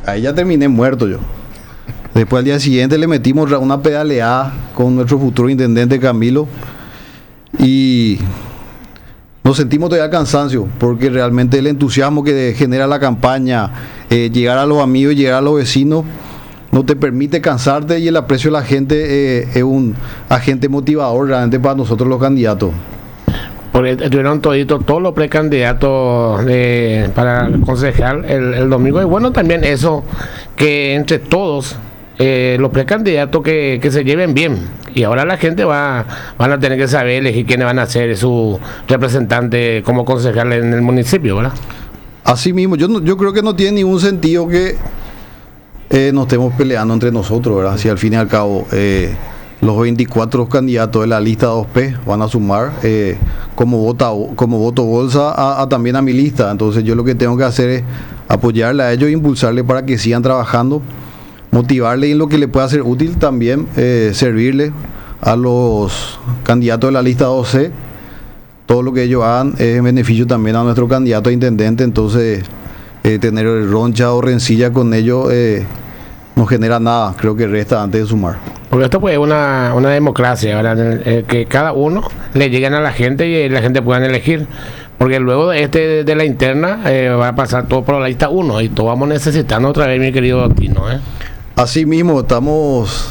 Ahí ya terminé muerto yo. Después al día siguiente le metimos una pedaleada con nuestro futuro intendente Camilo y nos sentimos todavía cansancio porque realmente el entusiasmo que genera la campaña, llegar a los amigos y llegar a los vecinos, no te permite cansarte y el aprecio de la gente es un agente motivador realmente para nosotros los candidatos. Porque estuvieron todos los precandidatos para concejal el domingo. Y bueno, también eso, que entre todos los precandidatos que se lleven bien. Y ahora la gente van a tener que saber elegir quiénes van a ser su representante como concejal en el municipio, ¿verdad? Así mismo, yo creo que no tiene ningún sentido que nos estemos peleando entre nosotros, ¿verdad? Si al fin y al cabo los 24 candidatos de la lista 2P van a sumar como voto bolsa también a mi lista. Entonces yo lo que tengo que hacer es apoyarle a ellos e impulsarle para que sigan trabajando, motivarle y en lo que le pueda ser útil también servirle a los candidatos de la lista 2C. Todo lo que ellos hagan es en beneficio también a nuestro candidato a intendente. Entonces tener roncha o rencilla con ellos no genera nada, creo que resta antes de sumar. Porque esto pues es una democracia, ¿verdad? Que cada uno le lleguen a la gente y la gente puedan elegir. Porque luego de la interna va a pasar todo por la lista 1 y todos vamos necesitando otra vez, mi querido Tino. Así mismo, estamos...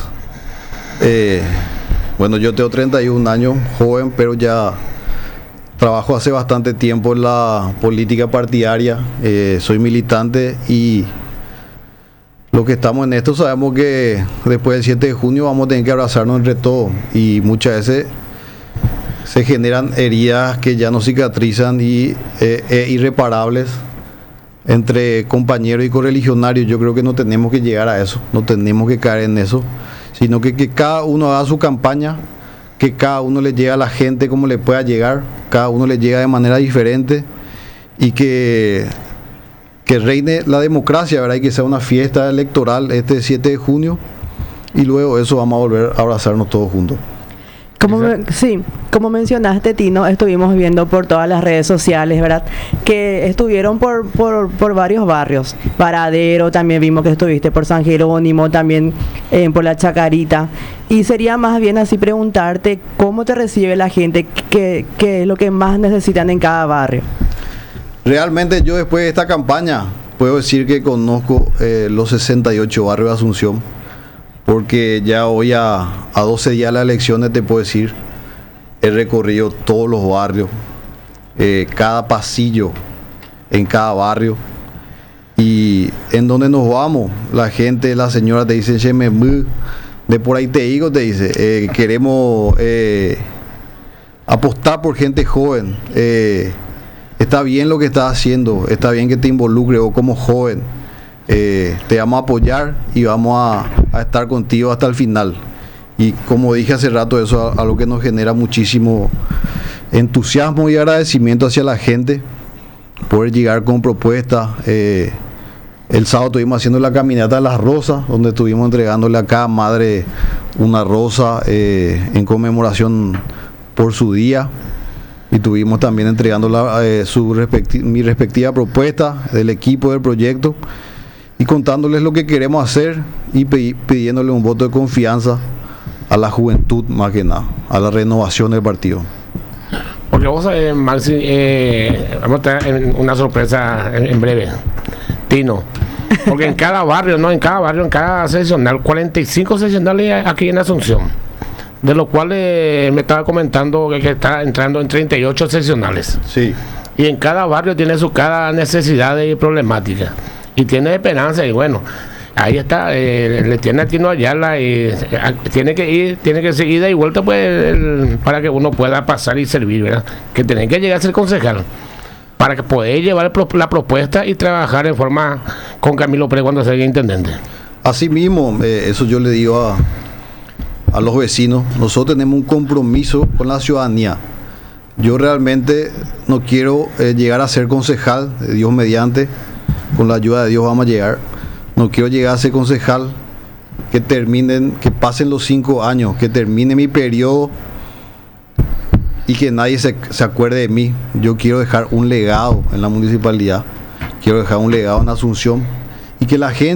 bueno, yo tengo 31 años, joven, pero ya trabajo hace bastante tiempo en la política partidaria. Soy militante y... los que estamos en esto sabemos que después del 7 de junio vamos a tener que abrazarnos entre todos y muchas veces se generan heridas que ya no cicatrizan y irreparables entre compañeros y correligionarios. Yo creo que no tenemos que llegar a eso, no tenemos que caer en eso, sino que cada uno haga su campaña, que cada uno le llegue a la gente como le pueda llegar, cada uno le llega de manera diferente y que reine la democracia, ¿verdad? Y que sea una fiesta electoral este 7 de junio y luego eso vamos a volver a abrazarnos todos juntos. Como mencionaste, Tino, estuvimos viendo por todas las redes sociales, ¿verdad? Que estuvieron por varios barrios. Varadero, también vimos que estuviste por San Jerónimo, también por la Chacarita. Y sería más bien así preguntarte cómo te recibe la gente, qué es lo que más necesitan en cada barrio. Realmente yo después de esta campaña puedo decir que conozco los 68 barrios de Asunción, porque ya hoy a 12 días de las elecciones te puedo decir, he recorrido todos los barrios, cada pasillo en cada barrio, y en donde nos vamos, la gente, la señora te dice, de por ahí te digo, te dice, queremos apostar por gente joven, está bien lo que estás haciendo, está bien que te involucres o como joven, te vamos a apoyar y vamos a estar contigo hasta el final. Y como dije hace rato, eso es algo que nos genera muchísimo entusiasmo y agradecimiento hacia la gente, poder llegar con propuestas. El sábado estuvimos haciendo la caminata de las rosas, donde estuvimos entregándole a cada madre una rosa en conmemoración por su día. Y tuvimos también entregando mi respectiva propuesta del equipo del proyecto y contándoles lo que queremos hacer y pidiéndole un voto de confianza a la juventud, más que nada, a la renovación del partido. Porque vos, Maxi, vamos a tener una sorpresa en breve, Tino. Porque en cada barrio, en cada seccional, 45 seccionales aquí en Asunción, de los cuales me estaba comentando que está entrando en 38 seccionales. Sí. Y en cada barrio tiene cada necesidad y problemática. Y tiene esperanza, y bueno, ahí está, le tiene a Tino Ayala y tiene que ser ida y vuelta pues para que uno pueda pasar y servir, ¿verdad? Que tiene que llegar a ser concejal para que poder llevar la propuesta y trabajar en forma con Camilo Pérez cuando sea intendente. Así mismo, eso yo le digo a los vecinos, nosotros tenemos un compromiso con la ciudadanía. Yo realmente no quiero llegar a ser concejal, Dios mediante, con la ayuda de Dios vamos a llegar. No quiero llegar a ser concejal que pasen los 5 años, que termine mi periodo y que nadie se acuerde de mí. Yo quiero dejar un legado en la municipalidad, quiero dejar un legado en Asunción y que la gente